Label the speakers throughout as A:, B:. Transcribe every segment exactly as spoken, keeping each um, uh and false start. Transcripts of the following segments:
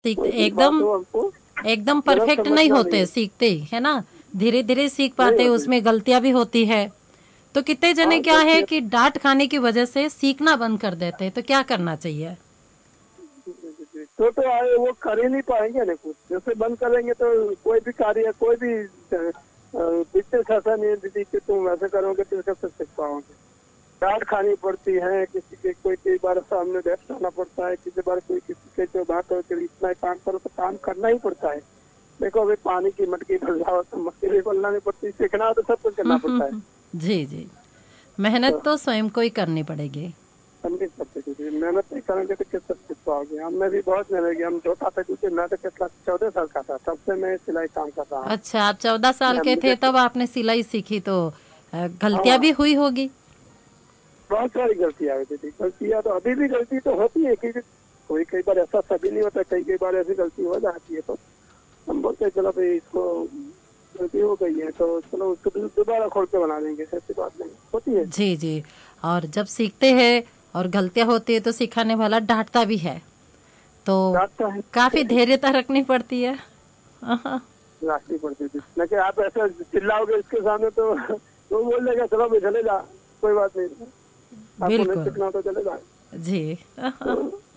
A: सीखते
B: कोई भी बात
A: एकदम
B: हो हमको
A: एकदम
B: गलत
A: परफेक्ट नहीं
B: समझना नहीं
A: होते,
B: है।
A: सीखते ही है ना, धीरे धीरे सीख
B: नहीं
A: पाते,
B: होते।
A: उसमें गलतियां भी होती है। तो कितने जने
B: हाँ
A: क्या है
B: गलतियाँ
A: कि डांट खाने की वजह से सीखना बंद कर देते हैं, तो क्या करना चाहिए?
B: तो तो आए वो कर ही नहीं पाएंगे ना कुछ। जैसे बंद करेंगे तो कोई भी कार्य कोई भी बिजनेस ऐसा नहीं है दीदी कि तुम वैसे करोगे तो कैसे सीख पाओगे। डांट खानी पड़ती है, किसी के कोई कई बार सामने बैठना पड़ता है, किसी बार कोई किसी के जो बात हो कि इतना ही काम करो तो काम करना ही पड़ता है। देखो अभी पानी की मटकी भर जाओ तो मटकी भी बोलना नहीं पड़ती, सीखना हो तो सब कुछ करना
A: हम्म
B: पड़ता
A: हम्म
B: है।
A: हम्म। जी जी, मेहनत
B: तो
A: तो स्वयं को ही करनी पड़ेगी।
B: हम नहीं करते दीदी, मेहनत नहीं करेंगे तो कैसे सीख पाओगे। हमने भी बहुत मेहनत की, हम छोटा था क्योंकि मैं तो कितना चौदह साल का था तब से मैं सिलाई काम कर रहा हूँ।
A: अच्छा, आप चौदह साल
B: मैं
A: के
B: मुझे
A: थे तब आपने सिलाई सीखी, तो अ, गलतियां भी
B: हाँ
A: हुई होगी।
B: बहुत सारी गलतियां हुई थी। गलतियां तो अभी भी गलती तो होती है कि कोई कई बार ऐसा सभी नहीं होता, कई कई बार ऐसी गलती हो जाती है। तो हम बोलते हैं चलो भाई इसको गलती हो गई है तो चलो उसको दो- दोबारा खोल के बना देंगे, ऐसी बात नहीं होती है।
A: जी जी, और जब सीखते हैं और गलतियां होती है तो सिखाने वाला डांटता भी है, तो
B: डांटता है
A: काफी धैर्यता रखनी पड़ती है। हाँ,
B: राखनी पड़ती थी न कि आप ऐसा चिल्लाओगे इसके सामने तो वो बोल देगा चलो भाई चले जा, कोई बात नहीं, आपको नहीं
A: बिल्कुल।
B: सीखना तो चले जा।
A: जी।
B: तो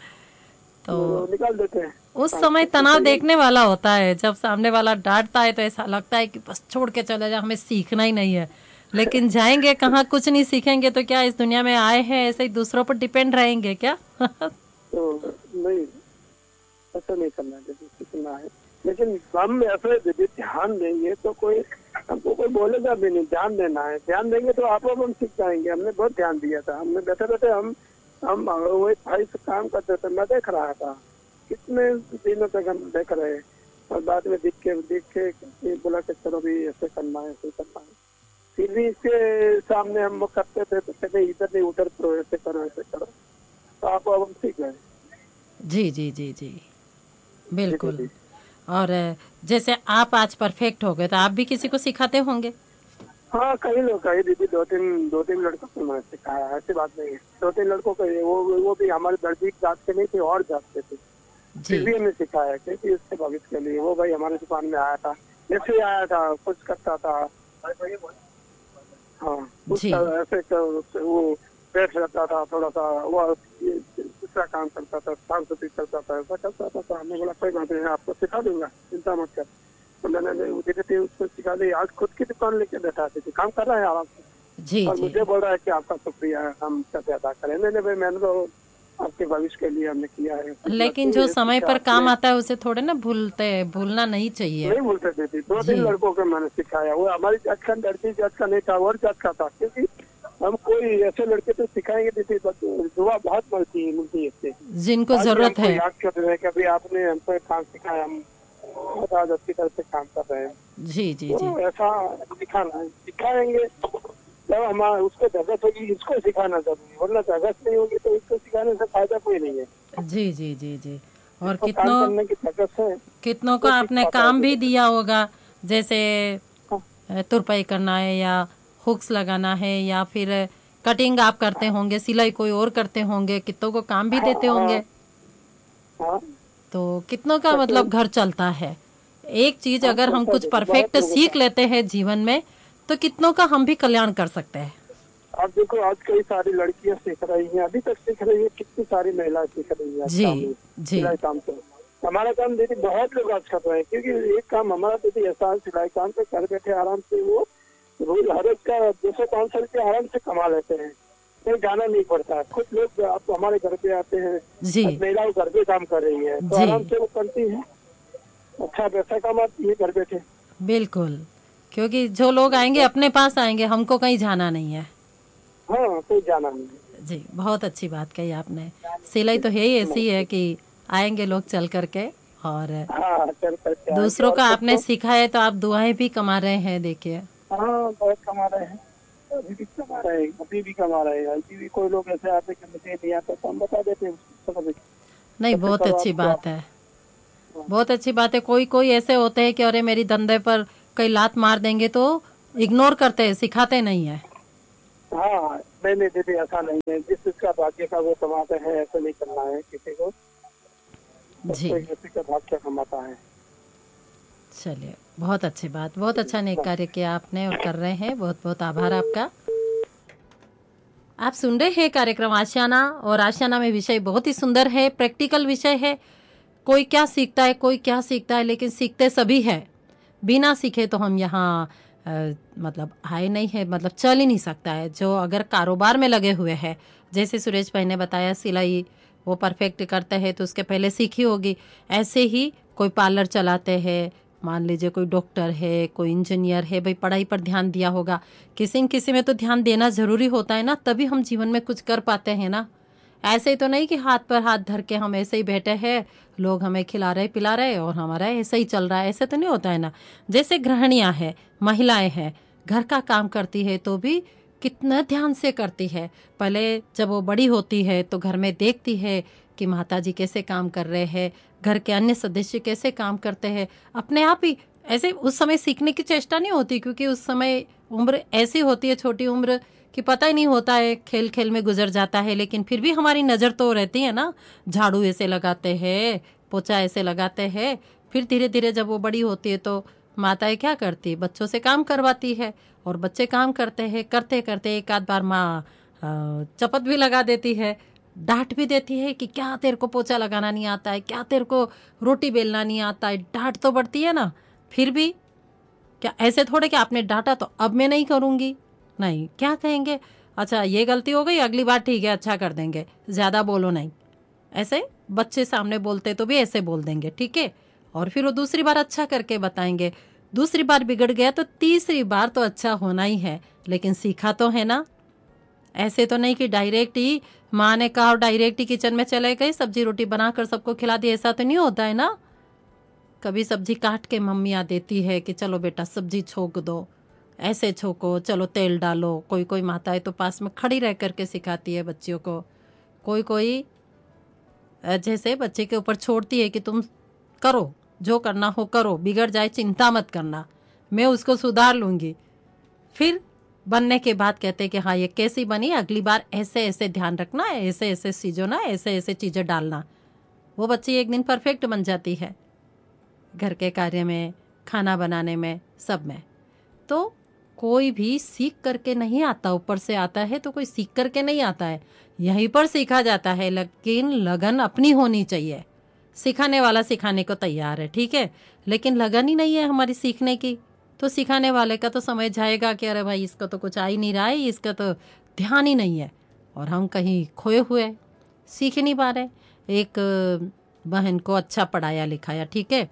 B: वो
A: तो
B: निकाल देते हैं
A: उस
B: काम
A: समय
B: से, तो
A: तनाव
B: सही है।
A: देखने वाला होता है, जब सामने वाला डांटता है तो ऐसा लगता है कि बस छोड़ के चले जा, हमें सीखना ही नहीं है। लेकिन जाएंगे कहाँ, कुछ नहीं सीखेंगे तो क्या इस दुनिया में आए हैं ऐसे ही दूसरों पर डिपेंड रहेंगे क्या?
B: तो नहीं, ऐसा नहीं करना चाहिए, सीखना है। लेकिन हम ऐसे यदि ध्यान देंगे तो कोई हमको कोई बोलेगा भी नहीं, ध्यान देना है। ध्यान देंगे तो आप हम सीख जाएंगे। हमने बहुत ध्यान दिया था, हमने बैठे बैठे हम हम वो एक भाई से काम करते थे, मैं देख रहा था कितने दिनों तक हम देख रहे। और बाद में दिख के देख के ये बोला कि चलो भी ऐसे करना है, ऐसे करना है। फिर भी इसके सामने हम वो करते थे तो कहते इधर नहीं उधर करो, ऐसे करो ऐसे करो। तो आप अब हम सीख गए।
A: जी जी जी जी,
B: जी
A: बिल्कुल।
B: दीदी।
A: और जैसे आप आज परफेक्ट हो गए तो आप भी किसी को सिखाते होंगे।
B: हाँ कई लोग कई दीदी, दो तीन दो तीन लड़कों को मैंने सिखाया है, ऐसी बात नहीं है। दो तीन लड़कों को ये- वो वो भी हमारे दर्जी जात के नहीं थे और जात के थे। फिर
A: जी
B: भी हमने सिखाया क्योंकि उसके भविष्य के लिए। वो भाई हमारे दुकान में आया था, ऐसे ही आया था, कुछ करता था। हाँ कुछ
A: जी
B: ऐसे क- वो बैठ रहता था थोड़ा सा, वो ये दूसरा काम करता था, साफ सफाई करता था, ऐसा करता था। तो हमने बोला कोई बात नहीं, आपको सिखा दूंगा, चिंता मत कर। तो मैंने धीरे धीरे उसको सिखा दी। आज खुद की दुकान लेके बैठा थी, काम कर रहा है आराम से।
A: जी
B: और
A: जी।
B: मुझे बोल रहा है कि आपका शुक्रिया है, हम कैसे अदा करें। मैंने भाई मैंने तो आपके भविष्य के लिए हमने किया है, बोला
A: लेकिन
B: ठीक
A: जो
B: है
A: समय
B: सीखा
A: पर काम
B: आपने।
A: आता है उसे थोड़े ना भूलते, भूलना नहीं चाहिए।
B: नहीं भूल सकते थे। दो तीन
A: जी
B: लड़कों को मैंने सिखाया, वो हमारी जात का लड़की जात का नहीं था, और जात का था। क्योंकि हम कोई ऐसे लड़के तो सिखाएंगे नहीं, दुआ बहुत मिलती है मिलती है इससे।
A: जिनको
B: आज भी
A: जरूरत
B: हमको
A: है।
B: याद कर रहे हैं कि अभी आपने हमको काम सिखाया, हम बहुत आज अच्छी तरह से काम कर रहे हैं।
A: जी जी जी
B: तो ऐसा सिखाना है, सिखाएंगे जब हमारा उसको जगत होगी, इसको सिखाना जरूरी है। वरना जगत नहीं होगी तो इसको सिखाने से फायदा कोई नहीं है।
A: जी जी जी जी। और
B: जिसको काम
A: कितनों
B: करने की ताकत है
A: कितनों को
B: वो सीख
A: आपने
B: पाता है
A: काम भी
B: धीरे धीरे।
A: दिया होगा, जैसे
B: हाँ
A: अ, तुरपाई करना है या हुक्स लगाना है या फिर कटिंग आप करते होंगे, सिलाई कोई और करते होंगे, कितनों को काम भी
B: हाँ
A: देते
B: हाँ
A: होंगे।
B: हाँ,
A: तो कितनों का
B: करते
A: मतलब
B: हैं।
A: घर चलता है। एक चीज
B: हाँ
A: अगर हम
B: चलता है
A: कुछ
B: दीदी, बहुत
A: परफेक्ट
B: लोगों का।
A: सीख लेते हैं जीवन में, तो कितनों का हम भी कल्याण कर सकते हैं।
B: आप देखो आज कई सारी लड़कियां सीख रही हैं, अभी तक सीख रही है, कितनी सारी महिलाएं सीख रही है आज
A: जी
B: काम में,
A: जी
B: सिलाई काम। तो हमारा काम दीदी बहुत लोग आज कर रहे हैं, क्योंकि एक काम हमारा दीदी ऐसा है, सिलाई काम पे घर बैठे आराम से वो रोज हर एक का दो सौ पाँच सौ रुपया आराम से कमा लेते हैं। कहीं जाना नहीं पड़ता। कुछ लोग आप हमारे घर पे आते हैं,
A: जी
B: अब महिलाएं घर पे काम कर रही है तो
A: जी,
B: आराम से वो करती है, अच्छा पैसा कमाती है घर बैठे।
A: बिल्कुल। क्योंकि जो लोग आएंगे
B: तो
A: अपने पास आएंगे, हमको कहीं जाना नहीं है।
B: हाँ कोई जाना नहीं है।
A: जी, बहुत अच्छी बात कही आपने। सिलाई तो है ही ऐसी है
B: नमस्ते।
A: कि आएंगे लोग चल करके, और
B: हाँ चल करके आएंगे
A: दूसरों
B: और
A: का आपने
B: सबको।
A: सीखा है तो आप दुआएं भी कमा रहे हैं, देखिए।
B: हाँ बहुत कमा रहे हैं, अभी भी कमा रहे हैं, अभी भी कमा रहे हैं। अभी भी कोई लोग ऐसे आते कि मुझे नहीं आता तो हम बता देते हैं उसको, चलो भाई
A: नहीं,
B: ऐसे
A: बहुत
B: करो
A: अच्छी
B: आपको आप।
A: बात है। बहुत अच्छी बात है। कोई कोई ऐसे होते हैं कि अरे मेरी धंधे पर कई लात मार देंगे, तो इग्नोर करते हैं, सिखाते नहीं है।
B: हाँ नहीं नहीं दीदी ऐसा नहीं है, जिस जिसका भाग्य का वो कमाते हैं, ऐसा नहीं करना है किसी को।
A: जी।
B: तो एक व्यक्ति का भाग्य कमाता है।
A: चलिए, बहुत अच्छी बात, बहुत अच्छा नेक कार्य किया आपने और कर रहे हैं। बहुत बहुत आभार आपका। आप सुन रहे हैं कार्यक्रम आशियाना, और आशियाना में विषय बहुत ही सुंदर है, प्रैक्टिकल विषय है। कोई क्या सीखता है, कोई क्या सीखता है, लेकिन सीखते सभी है। बिना सीखे तो हम यहाँ अ, मतलब आए नहीं है, मतलब चल ही नहीं सकता है। जो अगर कारोबार में लगे हुए हैं, जैसे सुरेश भाई ने बताया सिलाई वो परफेक्ट करते हैं तो उसके पहले सीखी होगी। ऐसे ही कोई पार्लर चलाते हैं, मान लीजिए कोई डॉक्टर है, कोई इंजीनियर है, भाई पढ़ाई पर ध्यान दिया होगा। किसी न किसी में तो ध्यान देना जरूरी होता है ना, तभी हम जीवन में कुछ कर पाते हैं ना। ऐसे ही तो नहीं कि हाथ पर हाथ धर के हम ऐसे ही बैठे हैं, लोग हमें खिला रहे पिला रहे और हमारा ऐसे ही चल रहा है, ऐसे तो नहीं होता है ना। जैसे गृहिणियां हैं, महिलाएं हैं, घर का काम करती है तो भी कितना ध्यान से करती है। पहले जब वो बड़ी होती है तो घर में देखती है कि माताजी कैसे काम कर रहे हैं, घर के अन्य सदस्य कैसे काम करते हैं, अपने आप ही ऐसे उस समय सीखने की चेष्टा नहीं होती, क्योंकि उस समय उम्र ऐसी होती है, छोटी उम्र कि पता ही नहीं होता है, खेल खेल में गुजर जाता है। लेकिन फिर भी हमारी नज़र तो रहती है ना, झाड़ू ऐसे लगाते हैं, पोछा ऐसे लगाते हैं। फिर धीरे धीरे जब वो बड़ी होती है तो माताएं क्या करती है, बच्चों से काम करवाती है, और बच्चे काम करते हैं, करते करते एक आध बार माँ अ, चपत भी लगा देती है, डांट भी देती है कि क्या तेरे को पोछा लगाना नहीं आता है, क्या तेरे को रोटी बेलना नहीं आता है। डांट तो बढ़ती है ना। फिर भी क्या ऐसे थोड़े कि आपने डांटा तो अब मैं नहीं करूंगी, नहीं, क्या कहेंगे, अच्छा ये गलती हो गई, अगली बार ठीक है अच्छा कर देंगे, ज्यादा बोलो नहीं। ऐसे बच्चे सामने बोलते तो भी ऐसे बोल देंगे, ठीक है। और फिर वो दूसरी बार अच्छा करके बताएंगे, दूसरी बार बिगड़ गया तो तीसरी बार तो अच्छा होना ही है, लेकिन सीखा तो है ना। ऐसे तो नहीं कि डायरेक्ट ही माँ ने कहा और डायरेक्ट ही किचन में चले गए, सब्जी रोटी बनाकर सबको खिला दी, ऐसा तो नहीं होता है ना। कभी सब्जी काट के मम्मियाँ देती है कि चलो बेटा सब्जी छोक दो, ऐसे छोको, चलो तेल डालो। कोई कोई माताएं तो पास में खड़ी रह करके सिखाती है बच्चियों को। कोई कोई अ, जैसे बच्चे के ऊपर छोड़ती है कि तुम करो, जो करना हो करो, बिगड़ जाए चिंता मत करना, मैं उसको सुधार लूंगी। फिर बनने के बाद कहते हैं कि हाँ ये कैसी बनी, अगली बार ऐसे ऐसे ध्यान रखना, ऐसे ऐसे चीजों ना, ऐसे ऐसे चीजें डालना। वो बच्ची एक दिन परफेक्ट बन जाती है, घर के कार्य में, खाना बनाने में, सब में। तो कोई भी सीख करके नहीं आता, ऊपर से आता है तो कोई सीख करके नहीं आता है, यहीं पर सीखा जाता है। लेकिन लगन अपनी होनी चाहिए। सिखाने वाला सिखाने को तैयार है, ठीक है, लेकिन लगन ही नहीं है हमारी सीखने की, तो सिखाने वाले का तो समझ जाएगा कि अरे भाई इसका तो कुछ आ ही नहीं रहा है, इसका तो ध्यान ही नहीं है, और हम कहीं खोए हुए सीख ही नहीं पा रहे। एक अ, बहन को अच्छा पढ़ाया लिखाया, ठीक है,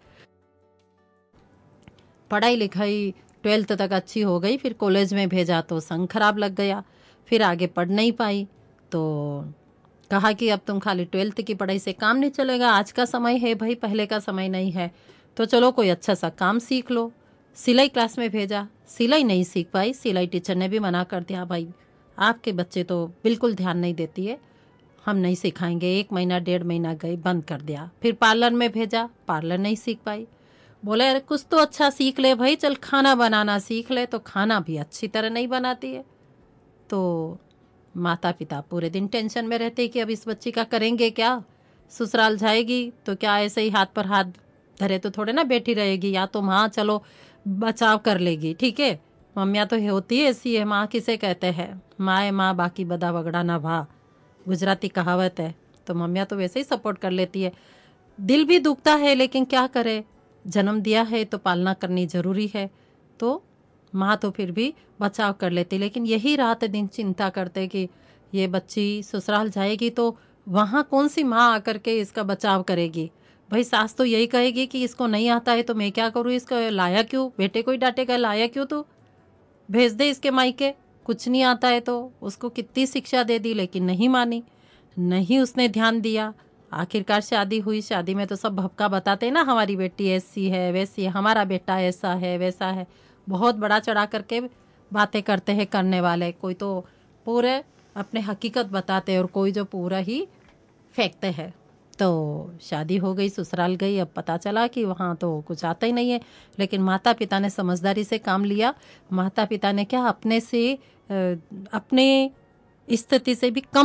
A: पढ़ाई लिखाई ट्वेल्थ तक अच्छी हो गई, फिर कॉलेज में भेजा तो संग खराब लग गया, फिर आगे पढ़ नहीं पाई। तो कहा कि अब तुम खाली ट्वेल्थ की पढ़ाई से काम नहीं चलेगा, आज का समय है भाई, पहले का समय नहीं है, तो चलो कोई अच्छा सा काम सीख लो। सिलाई क्लास में भेजा, सिलाई नहीं सीख पाई, सिलाई टीचर ने भी मना कर दिया, भाई आपके बच्चे तो बिल्कुल ध्यान नहीं देती है, हम नहीं सिखाएंगे। एक महीना डेढ़ महीना गई, बंद कर दिया। फिर पार्लर में भेजा, पार्लर नहीं सीख पाई। बोले अरे कुछ तो अच्छा सीख ले भाई, चल खाना बनाना सीख ले, तो खाना भी अच्छी तरह नहीं बनाती है। तो माता पिता पूरे दिन टेंशन में रहते कि अब इस बच्ची का करेंगे क्या, ससुराल जाएगी तो क्या ऐसे ही हाथ पर हाथ धरे तो थोड़े ना बैठी रहेगी, या तो माँ चलो बचाव कर लेगी, ठीक है। मम्मियाँ तो होती है ऐसी है, माँ किसे कहते हैं, माँ है माँ बाकी बदा बगड़ा ना भा, गुजराती कहावत है। तो मम्मियाँ तो वैसे ही सपोर्ट कर लेती है। दिल भी दुखता है, लेकिन क्या करे, जन्म दिया है तो पालना करनी जरूरी है। तो माँ तो फिर भी बचाव कर लेती, लेकिन यही रात दिन चिंता करते कि ये बच्ची ससुराल जाएगी तो वहाँ कौन सी माँ आकर के इसका बचाव करेगी। भाई सास तो यही कहेगी कि इसको नहीं आता है तो मैं क्या करूँ, इसको लाया क्यों, बेटे को ही डांटेगा, लाया क्यों, तो भेज दे इसके मायके, कुछ नहीं आता है तो। उसको कितनी शिक्षा दे दी लेकिन नहीं मानी, नहीं उसने ध्यान दिया। आखिरकार शादी हुई, शादी में तो सब भपका बताते हैं ना, हमारी बेटी ऐसी है वैसी है, हमारा बेटा ऐसा है वैसा है, बहुत बड़ा चढ़ा करके बातें करते हैं करने वाले। कोई तो पूरे अपने हकीकत बताते हैं और कोई जो पूरा ही फेंकते हैं। तो शादी हो गई, ससुराल गई, अब पता चला कि वहाँ तो कुछ आता ही नहीं है। लेकिन माता पिता ने समझदारी से काम लिया। माता पिता ने क्या, अपने से अ, अपने स्थिति से भी कम